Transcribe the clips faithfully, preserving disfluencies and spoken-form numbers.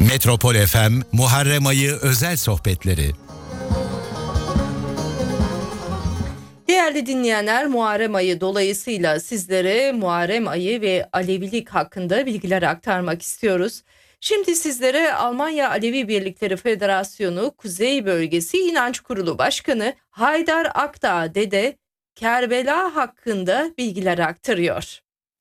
Metropol F M Muharrem Ayı özel sohbetleri. Değerli dinleyenler, Muharrem Ayı dolayısıyla sizlere Muharrem Ayı ve Alevilik hakkında bilgiler aktarmak istiyoruz. Şimdi sizlere Almanya Alevi Birlikleri Federasyonu Kuzey Bölgesi İnanç Kurulu Başkanı Haydar Akdağ Dede Kerbela hakkında bilgiler aktarıyor.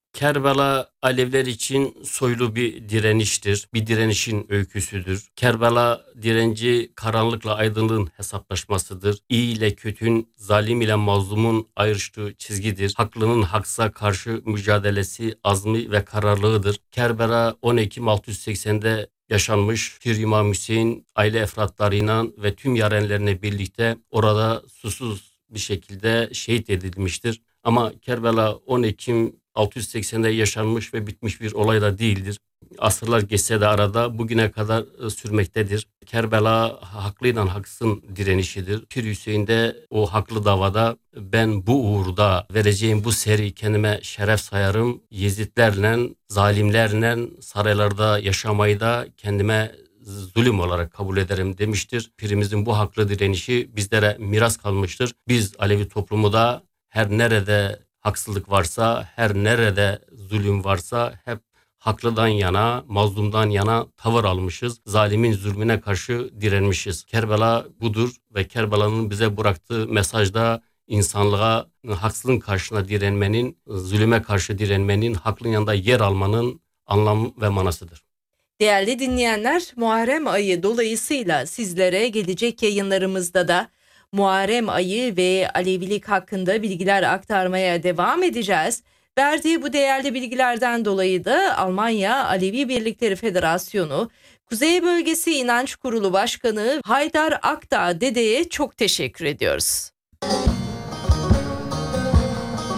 Kerbela Aleviler için soylu bir direniştir. Bir direnişin öyküsüdür. Kerbela direnci karanlıkla aydınlığın hesaplaşmasıdır. İyi ile kötünün, zalim ile mazlumun ayrıştığı çizgidir. Haklının haksa karşı mücadelesi, azmi ve kararlılığıdır. Kerbela on Ekim altı yüz seksende yaşanmış. Pir İmam Hüseyin aile efratlarıyla ve tüm yarenlerine birlikte orada susuz bir şekilde şehit edilmiştir. Ama Kerbela on Ekim altı yüz seksende yaşanmış ve bitmiş bir olay da değildir. Asırlar geçse de arada bugüne kadar sürmektedir. Kerbela haklıyla haksızın direnişidir. Pir Hüseyin de o haklı davada ben bu uğurda vereceğim bu seri kendime şeref sayarım. Yezidlerle, zalimlerle saraylarda yaşamayı da kendime zulüm olarak kabul ederim demiştir. Pirimizin bu haklı direnişi bizlere miras kalmıştır. Biz Alevi toplumu da her nerede haksızlık varsa, her nerede zulüm varsa hep haklıdan yana, mazlumdan yana tavır almışız. Zalimin zulmüne karşı direnmişiz. Kerbela budur ve Kerbela'nın bize bıraktığı mesajda insanlığa haksızlığın karşısına direnmenin, zulüme karşı direnmenin, haklının yanında yer almanın anlamı ve manasıdır. Değerli dinleyenler, Muharrem Ayı dolayısıyla sizlere gelecek yayınlarımızda da Muharrem Ayı ve Alevilik hakkında bilgiler aktarmaya devam edeceğiz. Verdiği bu değerli bilgilerden dolayı da Almanya Alevi Birlikleri Federasyonu Kuzey Bölgesi İnanç Kurulu Başkanı Haydar Akdağ Dede'ye çok teşekkür ediyoruz.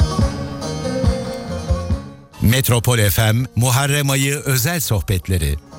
Metropol F M Muharrem Ayı özel sohbetleri.